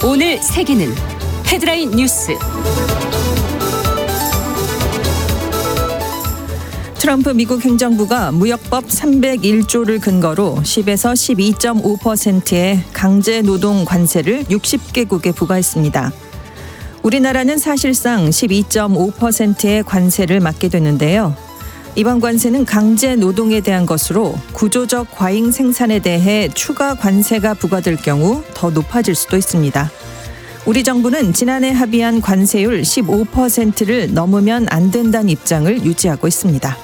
오늘 세계는 헤드라인 뉴스. 트럼프 미국 행정부가 무역법 301조를 근거로 10에서 12.5%의 강제 노동 관세를 60개국에 부과했습니다. 우리나라는 사실상 12.5%의 관세를 맞게 됐는데요. 이번 관세는 강제 노동에 대한 것으로 구조적 과잉 생산에 대해 추가 관세가 부과될 경우 더 높아질 수도 있습니다. 우리 정부는 지난해 합의한 관세율 15%를 넘으면 안 된다는 입장을 유지하고 있습니다.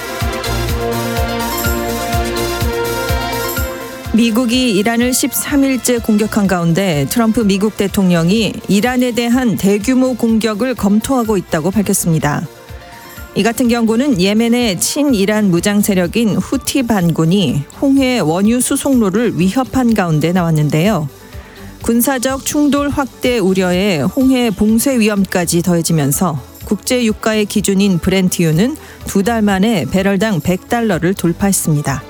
미국이 이란을 13일째 공격한 가운데 트럼프 미국 대통령이 이란에 대한 대규모 공격을 검토하고 있다고 밝혔습니다. 이 같은 경고는 예멘의 친이란 무장 세력인 후티 반군이 홍해 원유 수송로를 위협한 가운데 나왔는데요. 군사적 충돌 확대 우려에 홍해 봉쇄 위험까지 더해지면서 국제 유가의 기준인 브렌트유는 2달 만에 배럴당 $100를 돌파했습니다.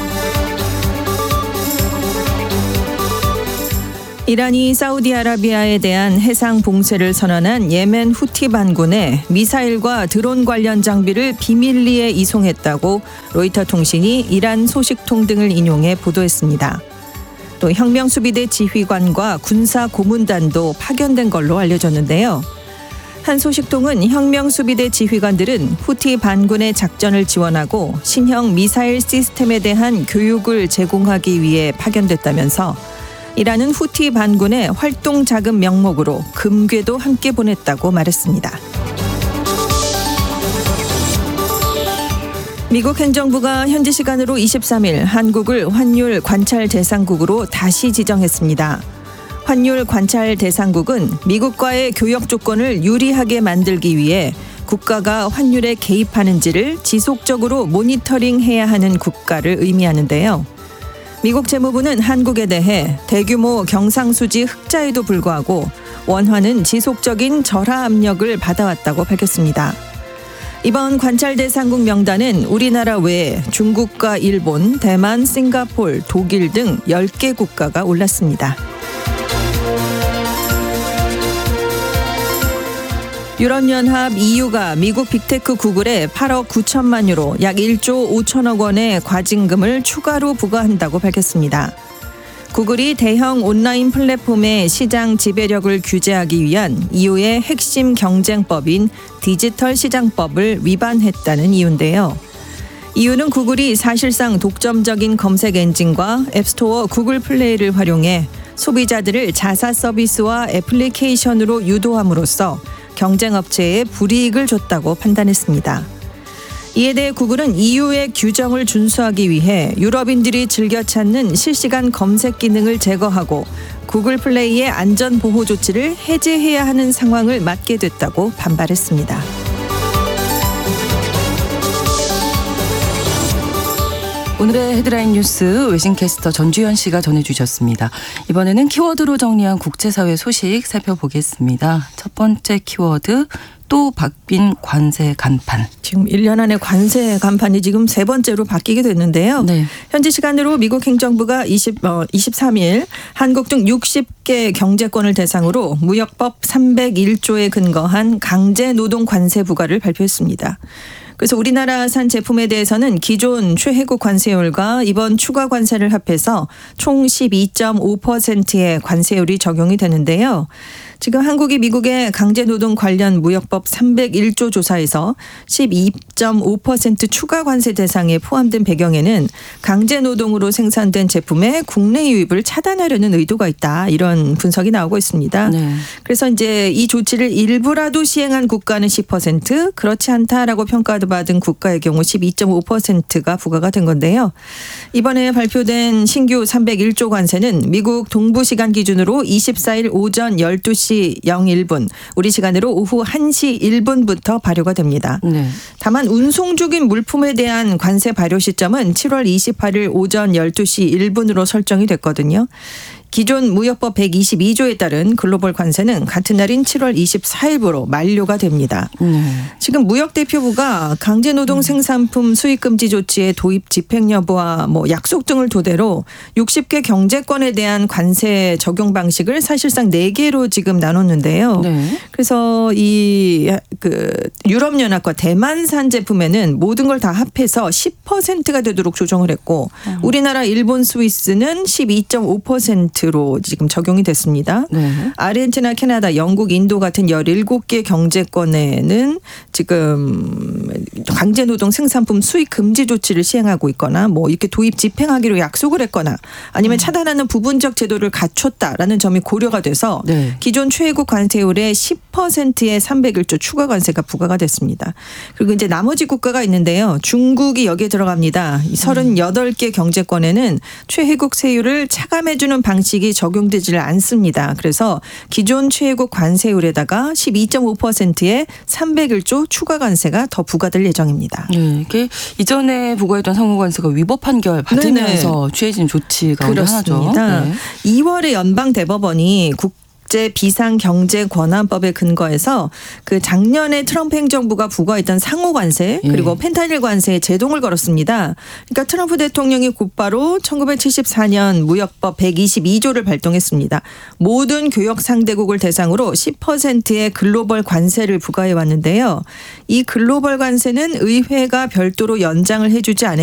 이란이 사우디아라비아에 대한 해상 봉쇄를 선언한 예멘 후티 반군에 미사일과 드론 관련 장비를 비밀리에 이송했다고 로이터 통신이 이란 소식통 등을 인용해 보도했습니다. 또 혁명수비대 지휘관과 군사 고문단도 파견된 걸로 알려졌는데요. 한 소식통은 혁명수비대 지휘관들은 후티 반군의 작전을 지원하고 신형 미사일 시스템에 대한 교육을 제공하기 위해 파견됐다면서 이란은 후티 반군의 활동 자금 명목으로 금괴도 함께 보냈다고 말했습니다. 미국 행정부가 현지 시간으로 23일 한국을 환율 관찰 대상국으로 다시 지정했습니다. 환율 관찰 대상국은 미국과의 교역 조건을 유리하게 만들기 위해 국가가 환율에 개입하는지를 지속적으로 모니터링해야 하는 국가를 의미하는데요. 미국 재무부는 한국에 대해 대규모 경상수지 흑자에도 불구하고 원화는 지속적인 절하 압력을 받아왔다고 밝혔습니다. 이번 관찰 대상국 명단은 우리나라 외에 중국과 일본, 대만, 싱가포르, 독일 등 10개 국가가 올랐습니다. 유럽연합 EU가 미국 빅테크 구글에 8억 9천만 유로 약 1조 5천억 원의 과징금을 추가로 부과한다고 밝혔습니다. 구글이 대형 온라인 플랫폼의 시장 지배력을 규제하기 위한 EU의 핵심 경쟁법인 디지털 시장법을 위반했다는 이유인데요. EU는 구글이 사실상 독점적인 검색 엔진과 앱스토어 구글 플레이를 활용해 소비자들을 자사 서비스와 애플리케이션으로 유도함으로써 경쟁업체에 불이익을 줬다고 판단했습니다. 이에 대해 구글은 EU의 규정을 준수하기 위해 유럽인들이 즐겨 찾는 실시간 검색 기능을 제거하고 구글 플레이의 안전 보호 조치를 해제해야 하는 상황을 맞게 됐다고 반발했습니다. 오늘의 헤드라인 뉴스 외신캐스터 전주현 씨가 전해주셨습니다. 이번에는 키워드로 정리한 국제사회 소식 살펴보겠습니다. 첫 번째 키워드, 또 바뀐 관세 간판. 지금 1년 안에 관세 간판이 지금 세 번째로 바뀌게 됐는데요. 네. 현지 시간으로 미국 행정부가 23일 한국 등 60개 경제권을 대상으로 무역법 301조에 근거한 강제 노동 관세 부과를 발표했습니다. 그래서 우리나라산 제품에 대해서는 기존 최혜국 관세율과 이번 추가 관세를 합해서 총 12.5%의 관세율이 적용이 되는데요. 지금 한국이 미국의 강제노동 관련 무역법 301조 조사에서 12.5% 추가 관세 대상에 포함된 배경에는 강제노동으로 생산된 제품의 국내 유입을 차단하려는 의도가 있다. 이런 분석이 나오고 있습니다. 네. 그래서 이제 이 조치를 일부라도 시행한 국가는 10%, 그렇지 않다라고 평가받은 국가의 경우 12.5%가 부과가 된 건데요. 이번에 발표된 신규 301조 관세는 미국 동부 시간 기준으로 24일 오전 12시 01분, 우리 시간으로 오후 1시 1분부터 발효가 됩니다. 네. 다만 운송 중인 물품에 대한 관세 발효 시점은 7월 28일 오전 12시 1분으로 설정이 됐거든요. 기존 무역법 122조에 따른 글로벌 관세는 같은 날인 7월 24일부로 만료가 됩니다. 지금 무역대표부가 강제노동 생산품 수입금지 조치의 도입 집행 여부와 약속 등을 토대로 60개 경제권에 대한 관세 적용 방식을 사실상 4개로 지금 나눴는데요. 네. 그래서 유럽연합과 대만산 제품에는 모든 걸 다 합해서 10%가 되도록 조정을 했고 우리나라, 일본, 스위스는 12.5%로 지금 적용이 됐습니다. 네. 아르헨티나, 캐나다, 영국, 인도 같은 17개 경제권에는 지금 강제노동 생산품 수입 금지 조치를 시행하고 있거나 이렇게 도입 집행하기로 약속을 했거나 아니면 차단하는 부분적 제도를 갖췄다라는 점이 고려가 돼서 네. 기존 최고 관세율의 10%의 301조 추가 관세가 부과가 됐습니다. 그리고 이제 나머지 국가가 있는데요. 중국이 여기에 들어갑니다. 38개 경제권에는 최혜국 세율을 차감해주는 방식이 적용되지를 않습니다. 그래서 기존 최혜국 관세율에다가 12.5%의 301조 추가 관세가 더 부과될 예정입니다. 네, 이게 이전에 부과했던 상호관세가 위법 판결 받으면서 취해진 조치가 그렇습니다. 하나죠. 네. 2월에 연방대법원이 국제 비상경제권한법에 근거해서 작년에 트럼프 행정부가 부과했던 상호관세 그리고 펜타닐 관세에 제동을 걸었습니다. 그러니까 트럼프 대통령이 곧바로 1974년 무역법 122조를 발동했습니다. 모든 교역 상대국을 대상으로 10%의 글로벌 관세를 부과해 왔는데요. 이 글로벌 관세는 의회가 별도로 연장을 해주지 않았습니다.